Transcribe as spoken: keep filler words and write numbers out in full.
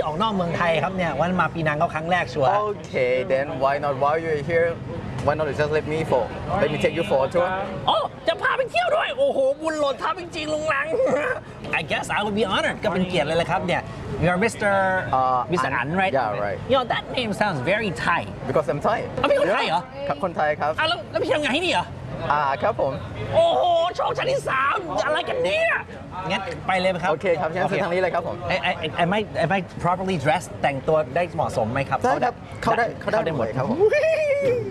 ออกนอกเมืองไทยครับเนี่ยวันมาปีนังก็ครั้งแรกชัวร์ Okay, then why not? While you're here, why not just let me for let me take you for a tour? โอ้จะพาไปเที่ยวด้วยโอ้โหบุญหล่นทับจริงๆลุงหลัง I guess I would be honored ก็เป็นเกียรติเลยแหละครับเนี่ย You're Mister Uh, Mister An- An right yeah, right. Yo that name sounds very Thai Because I'm Thai. อ้าวพี่คนไทยเหรอครับคนไทยครับอ้าวแล้วแล้วพี่ทำงานที่นี่เหรออ่าครับผมโอ้โหช่องชั้นที่สามอะไรกันเนี่ยงั้นไปเลยไหมครับโอเคครับงั้นคือทางนี้เลยครับผมไอ้ไอ้ไอ้ไม่ไอ้ไม่ properly dressed แต่งตัวได้เหมาะสมไหมครับได้ครับเข้าได้เข้าได้หมดครับผม